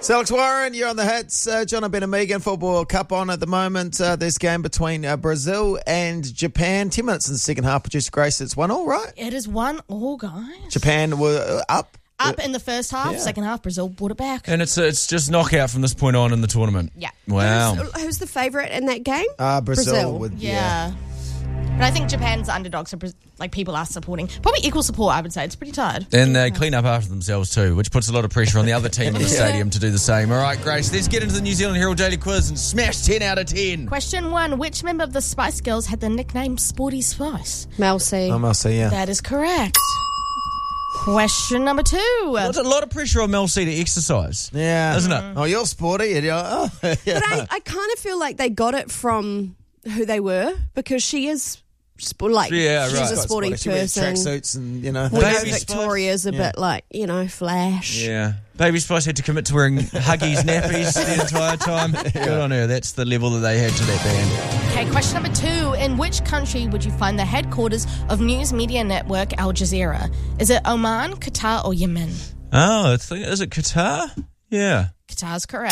So Alex Warren, you're on the hits. John and Ben and Megan, Football World Cup on at the moment. This game between Brazil and Japan. 10 minutes in the second half. Producer Grace, it's 1-1, right? It is 1-1, guys. Japan were up. Up in the first half, second half, Brazil brought it back. And it's just knockout from this point on in the tournament. Yeah. Wow. Who's the favourite in that game? Brazil. Would, Yeah. But I think Japan's the underdog, so people are supporting. Probably equal support, I would say. It's pretty tired. And they clean up after themselves too, which puts a lot of pressure on the other team in the stadium to do the same. All right, Grace, let's get into the New Zealand Herald Daily Quiz and smash 10 out of 10. Question 1. Which member of the Spice Girls had the nickname Sporty Spice? Mel C. I must say, yeah. That is correct. Question number 2. There's a lot of pressure on Mel C to exercise. Yeah. Isn't it? Oh, you're sporty. And you're, yeah. But I kind of feel like they got it from who they were because she is she's a sporty She wears person. tracksuits and, We know Baby Victoria's a bit like, flash. Yeah. Baby Spice had to commit to wearing Huggies nappies the entire time. Good on her. That's the level that they had to that band. Okay, question number 2. In which country would you find the headquarters of news media network Al Jazeera? Is it Oman, Qatar, or Yemen? Oh, is it Qatar? Yeah. Qatar's correct.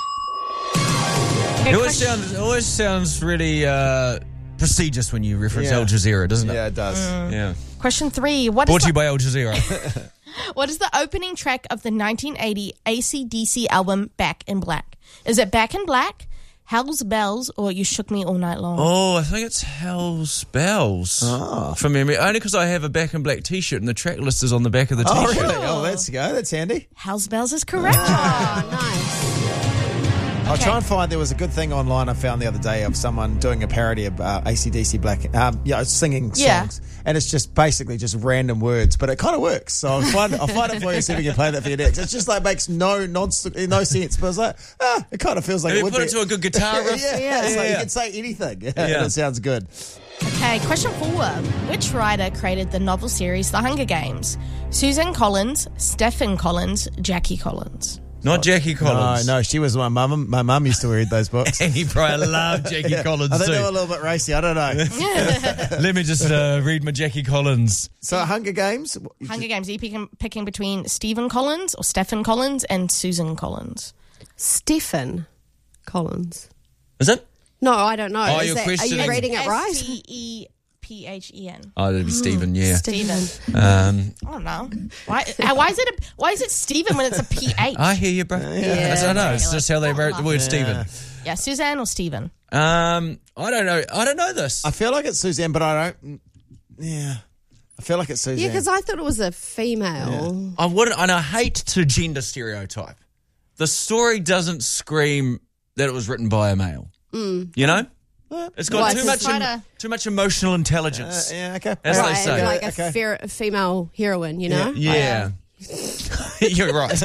Okay, It always sounds really prestigious when you reference Yeah. Al Jazeera, doesn't it? Yeah, it does. Yeah. Question 3. Brought to you by Al Jazeera. What is the opening track of the 1980 AC/DC album Back in Black? Is it Back in Black, Hell's Bells, or You Shook Me All Night Long? Oh, I think it's Hell's Bells. Oh. From memory. Only because I have a Back in Black t-shirt and the track list is on the back of the Oh, t-shirt. really? Oh, let's go. That's handy. Hell's Bells is correct. Oh, nice. I'll try and find, there was a good thing online I found the other day of someone doing a parody of AC/DC Black, singing songs. Yeah. And it's just basically just random words, but it kind of works. So I'll find it for you, see if we can play that for you next. It's just like makes no sense, but it's like, it kind of feels like Have it you would put be. it to a good guitar riff? Yeah. It's like you can say anything. And it sounds good. Okay, question 4. Which writer created the novel series The Hunger Games? Susan Collins, Stephen Collins, Jackie Collins. Not Jackie Collins. No, she was my mum. My mum used to read those books. He probably loved Jackie Collins I think they were a too. little bit racy. I don't know. Let me just read my Jackie Collins. So Hunger Games. Hunger Games, are you picking between Stephen Collins or Stephen Collins and Susan Collins? Stephen Collins. Is it? No, I don't know. Oh, Is you're that, are questioning- you reading it right? Stephen. Oh, that'd be Stephen, yeah. Stephen. Um, I don't know. Why is it Stephen when it's a PH? I hear you, bro. Yeah. I don't know. It's just how they wrote the word Stephen. Yeah, Suzanne or Stephen? I don't know. I don't know this. I feel like it's Suzanne, but I don't. Yeah. I feel like it's Suzanne. Yeah, because I thought it was a female. I wouldn't, and I hate to gender stereotype. The story doesn't scream that it was written by a male. You know? It's got Why, too much emotional intelligence. yeah, okay. As Right, they say. like a Okay. a female heroine, you know? Yeah. You're right.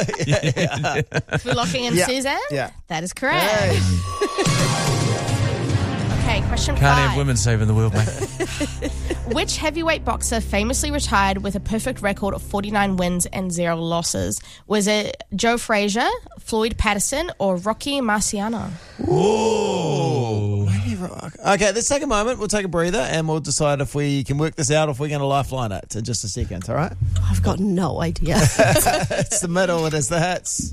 We're locking in Yeah. Suzanne? Yeah. That is correct. Hey. Okay, question Can't 5. have women saving the world, mate. Which heavyweight boxer famously retired with a perfect record of 49 wins and 0 losses? Was it Joe Frazier, Floyd Patterson, or Rocky Marciano? Ooh. Okay, let's take a moment. We'll take a breather and we'll decide if we can work this out or if we're going to lifeline it in just a second, all right? I've got no idea. It's the middle, it is the hits.